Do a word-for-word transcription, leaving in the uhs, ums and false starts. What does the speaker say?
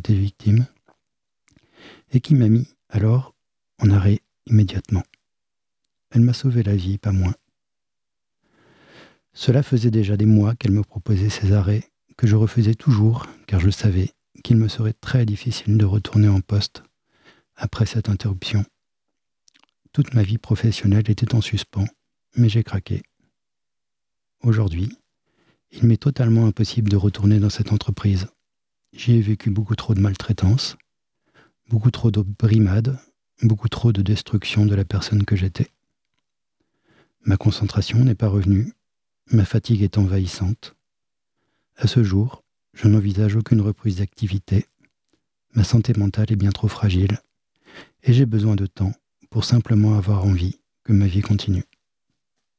j'étais victime, et qui m'a mis alors en arrêt immédiatement. Elle m'a sauvé la vie, pas moins. Cela faisait déjà des mois qu'elle me proposait ces arrêts, que je refusais toujours, car je savais qu'il me serait très difficile de retourner en poste après cette interruption. Toute ma vie professionnelle était en suspens, mais j'ai craqué. Aujourd'hui, il m'est totalement impossible de retourner dans cette entreprise. J'y ai vécu beaucoup trop de maltraitance, beaucoup trop de brimades, beaucoup trop de destruction de la personne que j'étais. Ma concentration n'est pas revenue, ma fatigue est envahissante. À ce jour, je n'envisage aucune reprise d'activité. Ma santé mentale est bien trop fragile et j'ai besoin de temps pour simplement avoir envie que ma vie continue.